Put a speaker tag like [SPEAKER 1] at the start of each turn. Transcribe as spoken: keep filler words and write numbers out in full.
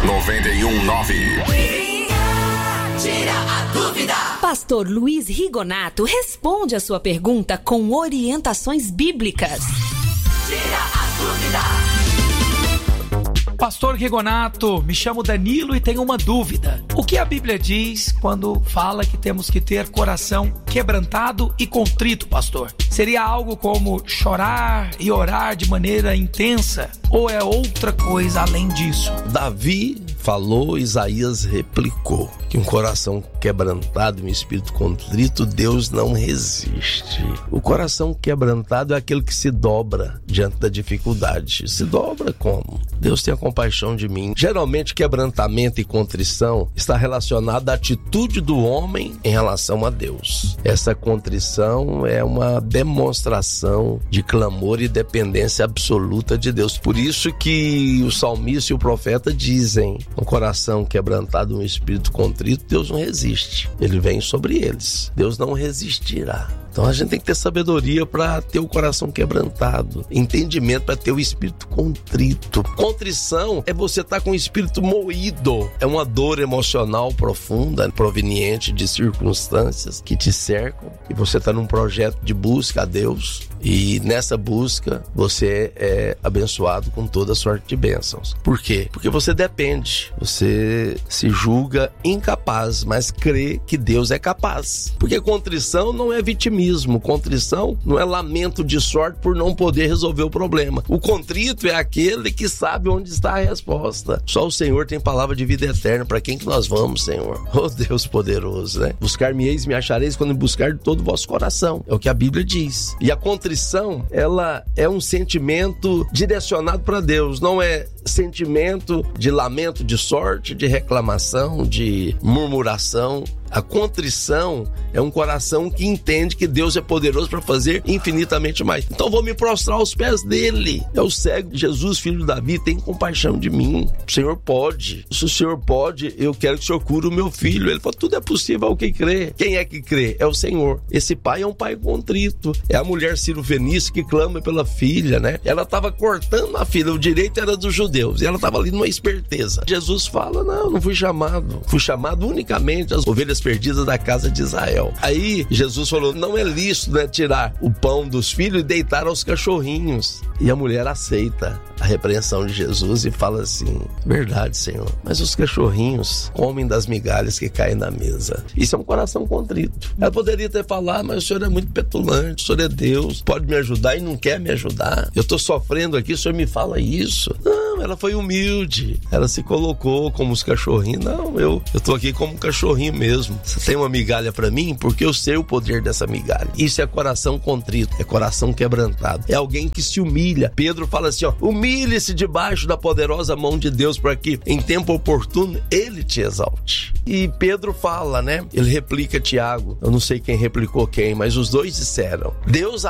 [SPEAKER 1] noventa e um nove.
[SPEAKER 2] Tira a dúvida.
[SPEAKER 3] Pastor Luiz Rigonato responde a sua pergunta com orientações bíblicas.
[SPEAKER 2] Tira a dúvida.
[SPEAKER 4] Pastor Rigonato, me chamo Danilo e tenho uma dúvida. O que a Bíblia diz quando fala que temos que ter coração quebrantado e contrito, pastor? Seria algo como chorar e orar de maneira intensa? Ou é outra coisa além disso?
[SPEAKER 5] Davi falou, Isaías replicou, que um coração quebrantado e um espírito contrito, Deus não resiste. O coração quebrantado é aquele que se dobra diante da dificuldade. Se dobra como? Deus tenha compaixão de mim. Geralmente, quebrantamento e contrição está relacionado à atitude do homem em relação a Deus. Essa contrição é uma demonstração de clamor e dependência absoluta de Deus. Por isso que o salmista e o profeta dizem: um coração quebrantado, um espírito contrito, Deus não resiste. Ele vem sobre eles. Deus não resistirá. Então a gente tem que ter sabedoria para ter o coração quebrantado, entendimento para ter o espírito contrito. Contrição é você estar com o espírito moído. É uma dor emocional profunda, proveniente de circunstâncias que te cercam, e você está num projeto de busca a Deus, e nessa busca você é abençoado com toda sorte de bênçãos. Por quê? Porque você depende, você se julga incapaz, mas crê que Deus é capaz. Porque contrição não é vitimismo. Contrição não é lamento de sorte por não poder resolver o problema. O contrito é aquele que sabe onde está a resposta. Só o Senhor tem palavra de vida eterna. Para quem que nós vamos, Senhor? Oh, Deus poderoso, né? Buscar-me-eis, me achareis quando me buscar de todo o vosso coração. É o que a Bíblia diz. E a contrição, ela é um sentimento direcionado para Deus. Não é sentimento de lamento de sorte, de reclamação, de murmuração. A contrição é um coração que entende que Deus é poderoso para fazer infinitamente mais. Então vou me prostrar aos pés dele. É o cego, Jesus, filho de Davi, tem compaixão de mim. O Senhor pode. Se o Senhor pode, eu quero que o Senhor cure o meu filho. Ele falou: tudo é possível ao que crê. Quem é que crê? É o Senhor. Esse pai é um pai contrito. É a mulher Ciro-Fenícia que clama pela filha, né? Ela estava cortando a filha. O direito era dos judeus. E ela estava ali numa esperteza. Jesus fala: não, não fui chamado. Fui chamado unicamente as ovelhas perdidas da casa de Israel. Aí Jesus falou: não é lícito, né, tirar o pão dos filhos e deitar aos cachorrinhos. E a mulher aceita a repreensão de Jesus e fala assim: verdade, Senhor, mas os cachorrinhos comem das migalhas que caem na mesa. Isso é um coração contrito. Ela poderia ter falado: mas o Senhor é muito petulante, o Senhor é Deus, pode me ajudar, e não quer me ajudar. Eu estou sofrendo aqui, o Senhor me fala isso. Não, ela foi humilde. Ela se colocou como os cachorrinhos. Não, eu eu tô aqui como um cachorrinho mesmo. Você tem uma migalha para mim? Porque eu sei o poder dessa migalha. Isso é coração contrito, é coração quebrantado. É alguém que se humilha. Pedro fala assim, ó: humilhe-se debaixo da poderosa mão de Deus, para que em tempo oportuno ele te exalte. E Pedro fala, né? Ele replica Tiago. Eu não sei quem replicou quem, mas os dois disseram: Deus